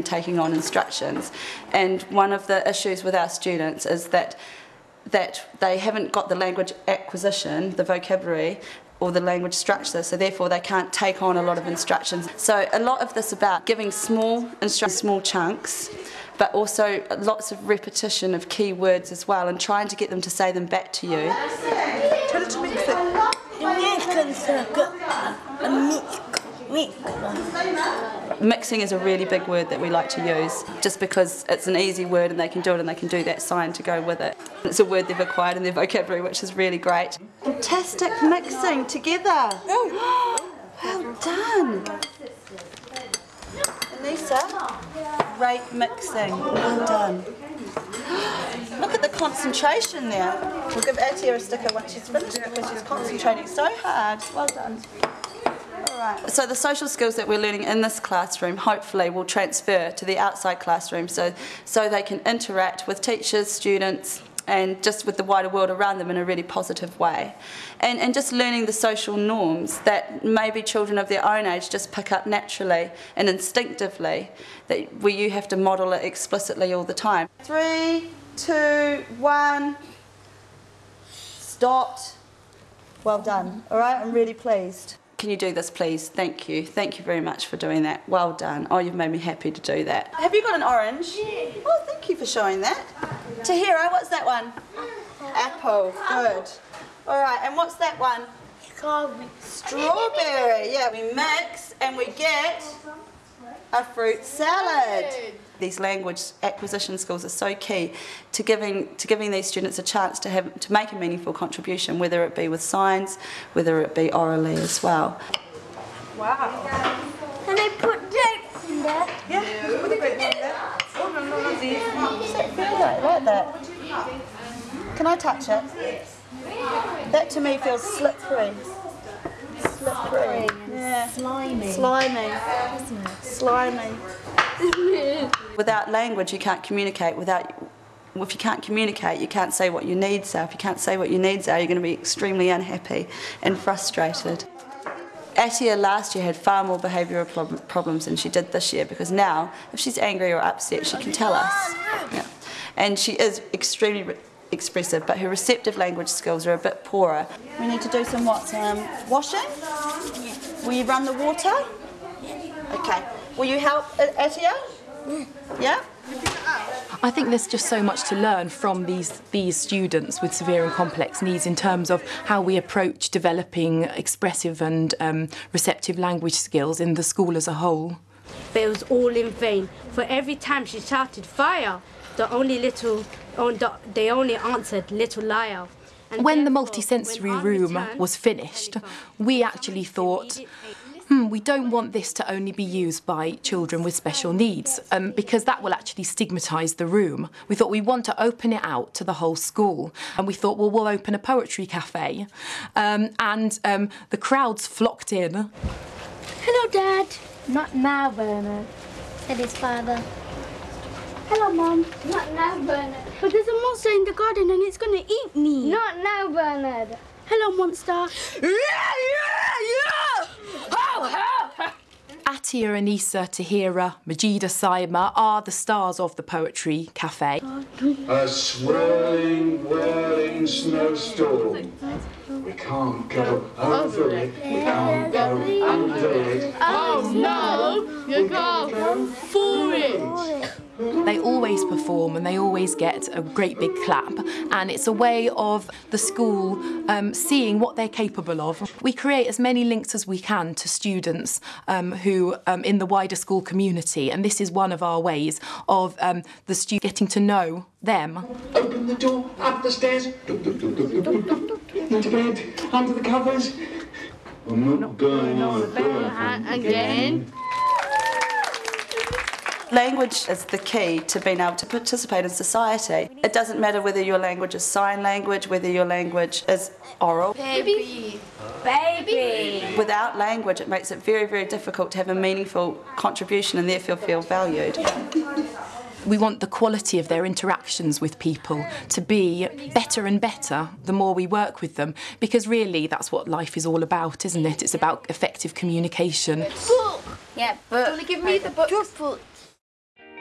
taking on instructions. And one of the issues with our students is that they haven't got the language acquisition, the vocabulary, or the language structure, so therefore they can't take on a lot of instructions. So a lot of this about giving small instructions, small chunks, but also lots of repetition of key words as well, and trying to get them to say them back to you. Tell it to me. Mixing is a really big word that we like to use, just because it's an easy word and they can do it and they can do that sign to go with it. It's a word they've acquired in their vocabulary, which is really great. Fantastic mixing together. Well done. Anissa, great mixing. Well done. Look at the concentration there. We'll give Atia a sticker once she's finished because she's concentrating so hard. Well done. Right. So the social skills that we're learning in this classroom hopefully will transfer to the outside classroom so they can interact with teachers, students, and just with the wider world around them in a really positive way. And just learning the social norms that maybe children of their own age just pick up naturally and instinctively, where you have to model it explicitly all the time. 3, 2, 1, stopped. Well done. All right, I'm really pleased. Can you do this, please? Thank you. Thank you very much for doing that. Well done. Oh, you've made me happy to do that. Have you got an orange? Yeah. Oh, thank you for showing that. Tahira, what's that one? Apple. Good. All right, and what's that one? Strawberry. Yeah, we mix and we get a fruit salad. These language acquisition skills are so key to giving these students a chance to make a meaningful contribution, whether it be with signs, whether it be orally as well. Wow. Can I put dates in there? Yeah, put the dates in there. Oh, no, no, what does that feel like that? Can I touch it? That to me feels slippery. Slippery. Yeah. Slimy. Slimy. Slimy. Without language, you can't communicate. If you can't communicate, you can't say what your needs are. If you can't say what your needs are, you're going to be extremely unhappy and frustrated. Atia last year had far more behavioural problems than she did this year, because now, if she's angry or upset, she can tell us. Yeah. And she is extremely expressive, but her receptive language skills are a bit poorer. We need to do some what? Washing? Will you run the water? Okay. Will you help, Atia? Yeah? I think there's just so much to learn from these students with severe and complex needs in terms of how we approach developing expressive and receptive language skills in the school as a whole. But it was all in vain. For every time she shouted fire, they only answered little liar. And when the multisensory room was finished, we actually thought, we don't want this to only be used by children with special needs, because that will actually stigmatise the room. We thought we want to open it out to the whole school, and we thought, well, we'll open a poetry cafe, and the crowds flocked in. Hello, Dad. Not now, Bernard, said his father. Hello, Mum. Not now, Bernard. But there's a monster in the garden and it's going to eat me. Not now, Bernard. Hello, monster. Atia, Anissa, Tahira, Majida, Saima are the stars of the Poetry Cafe. A swirling, whirling snowstorm. We can't go over it, we can't go under it. Oh no, you can't go for it. They always perform and they always get a great big clap, and it's a way of the school seeing what they're capable of. We create as many links as we can to students who in the wider school community, and this is one of our ways of the students getting to know them. Open the door, up the stairs, into bed, under the covers. I'm not going on again. Language is the key to being able to participate in society. It doesn't matter whether your language is sign language, whether your language is oral. Baby. Baby. Without language, it makes it very, very difficult to have a meaningful contribution and therefore feel valued. We want the quality of their interactions with people to be better and better the more we work with them, because really that's what life is all about, isn't it? It's about effective communication. Book. Yeah, book. Want to give me the book? Your book.